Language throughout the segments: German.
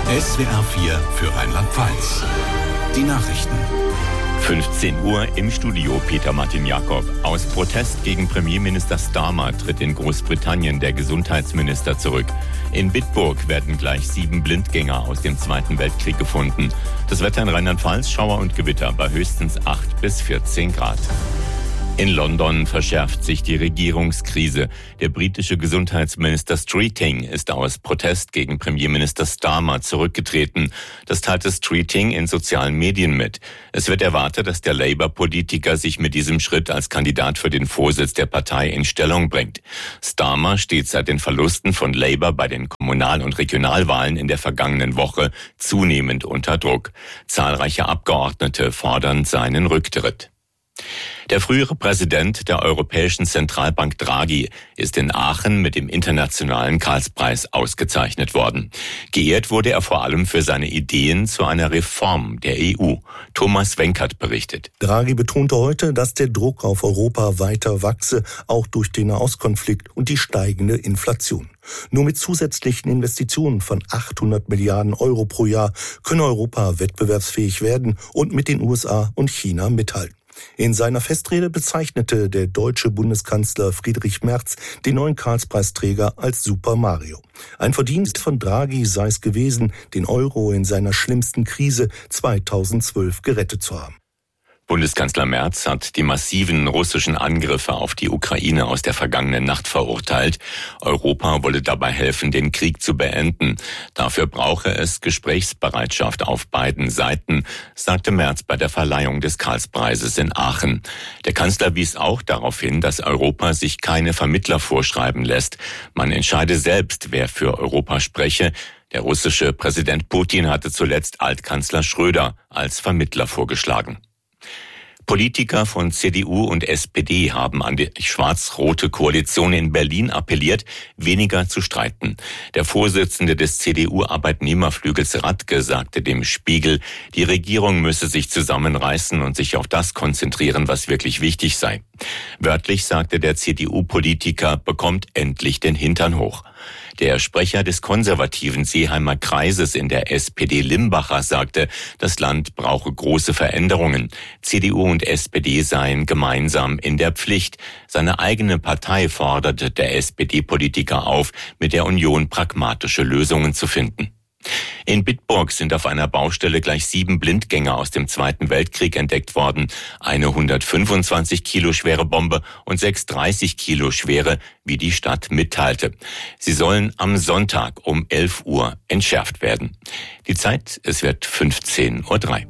SWR 4 für Rheinland-Pfalz. Die Nachrichten. 15 Uhr im Studio Peter Martin Jakob. Aus Protest gegen Premierminister Starmer tritt in Großbritannien der Gesundheitsminister zurück. In Bitburg werden gleich 7 Blindgänger aus dem Zweiten Weltkrieg gefunden. Das Wetter in Rheinland-Pfalz, Schauer und Gewitter bei höchstens 8 bis 14 Grad. In London verschärft sich die Regierungskrise. Der britische Gesundheitsminister Streeting ist aus Protest gegen Premierminister Starmer zurückgetreten. Das teilte Streeting in sozialen Medien mit. Es wird erwartet, dass der Labour-Politiker sich mit diesem Schritt als Kandidat für den Vorsitz der Partei in Stellung bringt. Starmer steht seit den Verlusten von Labour bei den Kommunal- und Regionalwahlen in der vergangenen Woche zunehmend unter Druck. Zahlreiche Abgeordnete fordern seinen Rücktritt. Der frühere Präsident der Europäischen Zentralbank Draghi ist in Aachen mit dem Internationalen Karlspreis ausgezeichnet worden. Geehrt wurde er vor allem für seine Ideen zu einer Reform der EU. Thomas Wenkert berichtet. Draghi betonte heute, dass der Druck auf Europa weiter wachse, auch durch den Nahostkonflikt und die steigende Inflation. Nur mit zusätzlichen Investitionen von 800 Milliarden Euro pro Jahr könne Europa wettbewerbsfähig werden und mit den USA und China mithalten. In seiner Festrede bezeichnete der deutsche Bundeskanzler Friedrich Merz den neuen Karlspreisträger als Super Mario. Ein Verdienst von Draghi sei es gewesen, den Euro in seiner schlimmsten Krise 2012 gerettet zu haben. Bundeskanzler Merz hat die massiven russischen Angriffe auf die Ukraine aus der vergangenen Nacht verurteilt. Europa wolle dabei helfen, den Krieg zu beenden. Dafür brauche es Gesprächsbereitschaft auf beiden Seiten, sagte Merz bei der Verleihung des Karlspreises in Aachen. Der Kanzler wies auch darauf hin, dass Europa sich keine Vermittler vorschreiben lässt. Man entscheide selbst, wer für Europa spreche. Der russische Präsident Putin hatte zuletzt Altkanzler Schröder als Vermittler vorgeschlagen. Politiker von CDU und SPD haben an die schwarz-rote Koalition in Berlin appelliert, weniger zu streiten. Der Vorsitzende des CDU-Arbeitnehmerflügels Radke sagte dem Spiegel, die Regierung müsse sich zusammenreißen und sich auf das konzentrieren, was wirklich wichtig sei. Wörtlich sagte der CDU-Politiker, bekommt endlich den Hintern hoch. Der Sprecher des konservativen Seeheimer Kreises in der SPD Limbacher sagte, das Land brauche große Veränderungen. CDU und SPD seien gemeinsam in der Pflicht. Seine eigene Partei forderte der SPD-Politiker auf, mit der Union pragmatische Lösungen zu finden. In Bitburg sind auf einer Baustelle gleich 7 Blindgänger aus dem Zweiten Weltkrieg entdeckt worden. Eine 125 Kilo schwere Bombe und 6 30 Kilo schwere, wie die Stadt mitteilte. Sie sollen am Sonntag um 11 Uhr entschärft werden. Die Zeit, es wird 15:03 Uhr.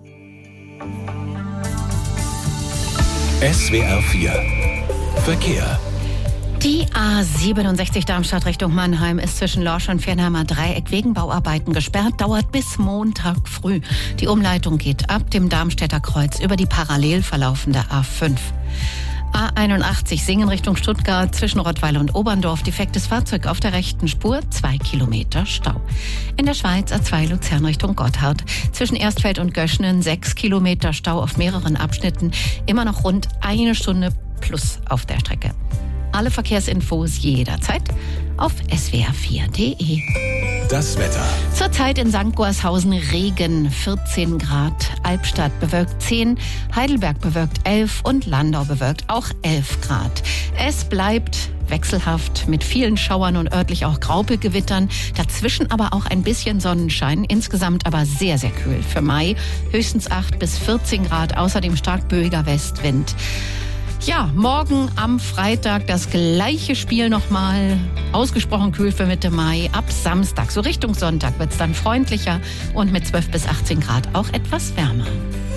SWR 4 Verkehr. Die A67 Darmstadt Richtung Mannheim ist zwischen Lorsch und Viernheimer Dreieck wegen Bauarbeiten gesperrt, dauert bis Montag früh. Die Umleitung geht ab dem Darmstädter Kreuz über die parallel verlaufende A5. A81 Singen Richtung Stuttgart zwischen Rottweil und Oberndorf. Defektes Fahrzeug auf der rechten Spur, 2 Kilometer Stau. In der Schweiz A2 Luzern Richtung Gotthard. Zwischen Erstfeld und Göschnen 6 Kilometer Stau auf mehreren Abschnitten. Immer noch rund 1 Stunde plus auf der Strecke. Alle Verkehrsinfos jederzeit auf swr4.de. Das Wetter. Zurzeit in St. Gorshausen Regen, 14 Grad, Albstadt bewölkt 10, Heidelberg bewölkt 11 und Landau bewölkt auch 11 Grad. Es bleibt wechselhaft mit vielen Schauern und örtlich auch Graupelgewittern, dazwischen aber auch ein bisschen Sonnenschein, insgesamt aber sehr, sehr kühl. Für Mai höchstens 8 bis 14 Grad, außerdem stark böiger Westwind. Ja, morgen am Freitag das gleiche Spiel nochmal. Ausgesprochen kühl für Mitte Mai. Ab Samstag, so Richtung Sonntag, wird es dann freundlicher und mit 12 bis 18 Grad auch etwas wärmer.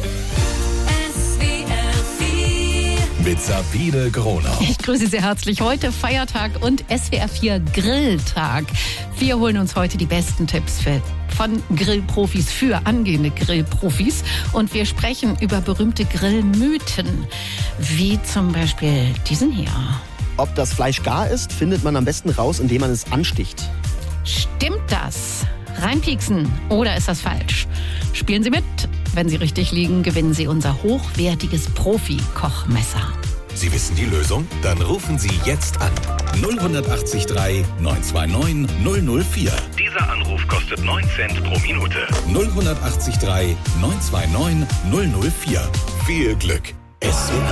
Mit Sabine Gronau. Ich grüße Sie herzlich. Heute Feiertag und SWR 4 Grilltag. Wir holen uns heute die besten Tipps von Grillprofis für angehende Grillprofis. Und wir sprechen über berühmte Grillmythen, wie zum Beispiel diesen hier. Ob das Fleisch gar ist, findet man am besten raus, indem man es ansticht. Stimmt das? Reinpieksen oder ist das falsch? Spielen Sie mit. Wenn Sie richtig liegen, gewinnen Sie unser hochwertiges Profi-Kochmesser. Sie wissen die Lösung? Dann rufen Sie jetzt an. 0183 929 004. Dieser Anruf kostet 9 Cent pro Minute. 0183 929 004. Viel Glück.